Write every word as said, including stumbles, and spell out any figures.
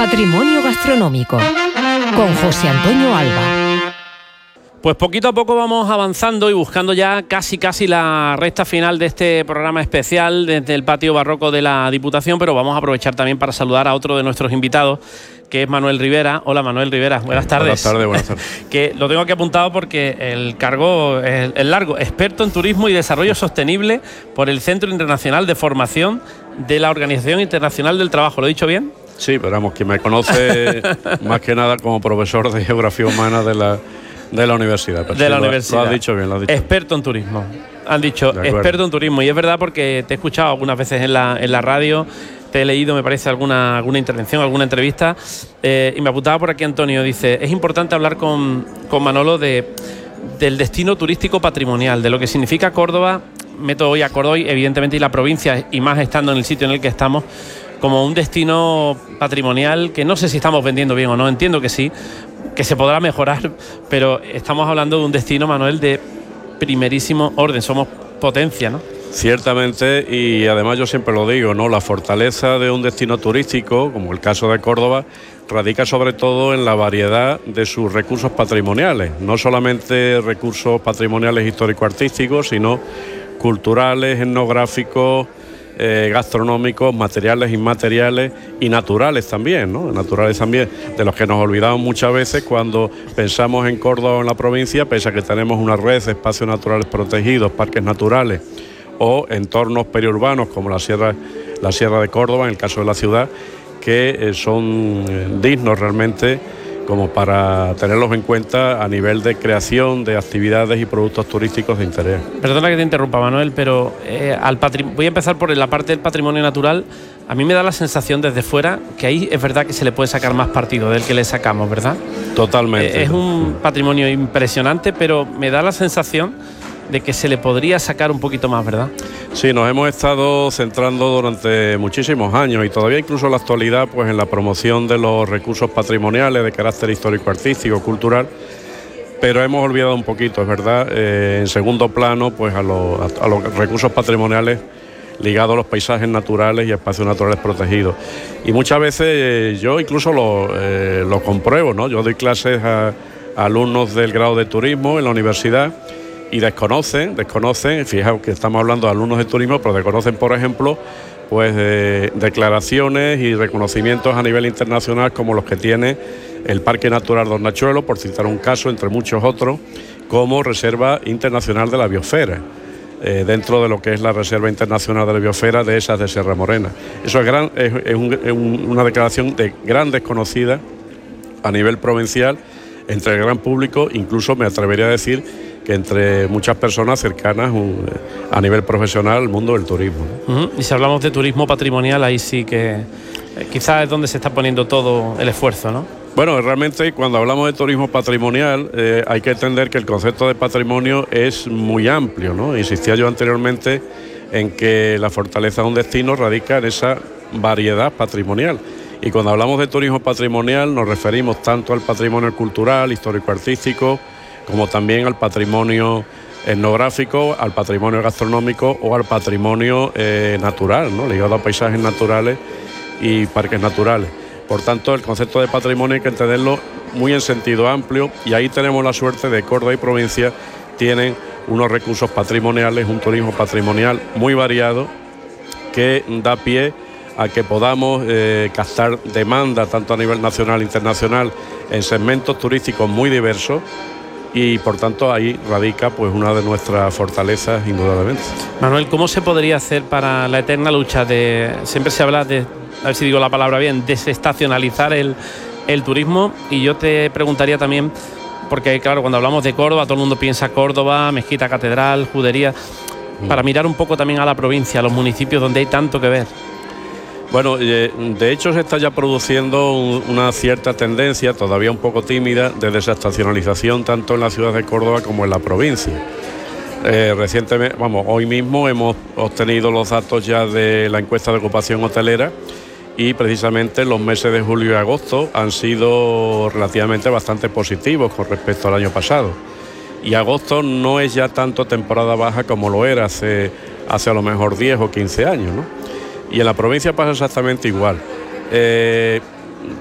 Patrimonio gastronómico con José Antonio Alba. Pues poquito a poco vamos avanzando y buscando ya casi casi la recta final de este programa especial desde el patio barroco de la Diputación, pero vamos a aprovechar también para saludar a otro de nuestros invitados, que es Manuel Rivera. Hola Manuel Rivera, buenas tardes. Buenas tardes, buenas tardes. Que lo tengo aquí apuntado porque el cargo es el largo, experto en turismo y desarrollo sostenible por el Centro Internacional de Formación de la Organización Internacional del Trabajo. ¿Lo he dicho bien? Sí, pero vamos, quien me conoce más que nada como profesor de Geografía Humana de la, de la universidad. Pero de sí, la lo, universidad. Lo has dicho bien, lo has dicho. Experto en turismo. Han dicho experto en turismo. Y es verdad porque te he escuchado algunas veces en la, en la radio, te he leído, me parece, alguna, alguna intervención, alguna entrevista, eh, y me apuntaba por aquí Antonio, dice, es importante hablar con, con Manolo de, del destino turístico patrimonial, de lo que significa Córdoba. Meto hoy a Córdoba, evidentemente, y la provincia, y más estando en el sitio en el que estamos, como un destino patrimonial que no sé si estamos vendiendo bien o no, entiendo que sí, que se podrá mejorar, pero estamos hablando de un destino, Manuel, de primerísimo orden, somos potencia, ¿no? Ciertamente, y además yo siempre lo digo, ¿no? La fortaleza de un destino turístico, como el caso de Córdoba, radica sobre todo en la variedad de sus recursos patrimoniales, no solamente recursos patrimoniales histórico-artísticos, sino culturales, etnográficos, Eh, gastronómicos, materiales, inmateriales y naturales también, ¿no? Naturales también, de los que nos olvidamos muchas veces cuando pensamos en Córdoba o en la provincia, pese a que tenemos una red de espacios naturales protegidos, parques naturales o entornos periurbanos como la Sierra, la Sierra de Córdoba, en el caso de la ciudad, que eh, son eh, dignos realmente como para tenerlos en cuenta a nivel de creación de actividades y productos turísticos de interés. Perdona que te interrumpa, Manuel, pero eh, al patrim- voy a empezar por la parte del patrimonio natural. A mí me da la sensación desde fuera que ahí es verdad que se le puede sacar más partido del que le sacamos, ¿verdad? Totalmente. Eh, es un patrimonio impresionante, pero me da la sensación de que se le podría sacar un poquito más, ¿verdad? Sí, nos hemos estado centrando durante muchísimos años y todavía incluso en la actualidad pues en la promoción de los recursos patrimoniales de carácter histórico-artístico, cultural, pero hemos olvidado un poquito, es verdad, eh, en segundo plano pues a los, a, a los recursos patrimoniales ligados a los paisajes naturales y espacios naturales protegidos. Y muchas veces eh, yo incluso lo, eh, lo compruebo, ¿no? Yo doy clases a, a alumnos del grado de turismo en la universidad y desconocen, desconocen, fijaos que estamos hablando de alumnos de turismo, pero desconocen, por ejemplo, pues eh, declaraciones y reconocimientos a nivel internacional como los que tiene el Parque Natural de Hornachuelos, por citar un caso entre muchos otros, como Reserva Internacional de la Biosfera, eh, dentro de lo que es la Reserva Internacional de la Biosfera de esas de Sierra Morena. Eso es, gran, es, es, un, es un, una declaración de gran desconocida a nivel provincial entre el gran público, incluso me atrevería a decir que entre muchas personas cercanas un, a nivel profesional al mundo del turismo, ¿no? Uh-huh. Y si hablamos de turismo patrimonial, ahí sí que eh, quizás es donde se está poniendo todo el esfuerzo, ¿no? Bueno, realmente cuando hablamos de turismo patrimonial eh, hay que entender que el concepto de patrimonio es muy amplio, ¿no? Insistía yo anteriormente en que la fortaleza de un destino radica en esa variedad patrimonial. Y cuando hablamos de turismo patrimonial nos referimos tanto al patrimonio cultural, histórico-artístico, como también al patrimonio etnográfico, al patrimonio gastronómico o al patrimonio eh, natural, ¿no? Ligado a paisajes naturales y parques naturales. Por tanto, el concepto de patrimonio hay que entenderlo muy en sentido amplio y ahí tenemos la suerte de Córdoba y provincia tienen unos recursos patrimoniales, un turismo patrimonial muy variado que da pie a que podamos eh, captar demanda tanto a nivel nacional e internacional en segmentos turísticos muy diversos. Y por tanto ahí radica pues una de nuestras fortalezas indudablemente. Manuel, ¿cómo se podría hacer para la eterna lucha de, siempre se habla de, a ver si digo la palabra bien, desestacionalizar el, el turismo? Y yo te preguntaría también, porque claro, cuando hablamos de Córdoba, todo el mundo piensa Córdoba, mezquita, catedral, judería, mm. para mirar un poco también a la provincia, a los municipios donde hay tanto que ver. Bueno, de hecho se está ya produciendo una cierta tendencia, todavía un poco tímida, de desestacionalización tanto en la ciudad de Córdoba como en la provincia. Eh, recientemente, vamos, hoy mismo hemos obtenido los datos ya de la encuesta de ocupación hotelera y precisamente los meses de julio y agosto han sido relativamente bastante positivos con respecto al año pasado. Y agosto no es ya tanto temporada baja como lo era hace, hace a lo mejor diez o quince años, ¿no? Y en la provincia pasa exactamente igual. Eh,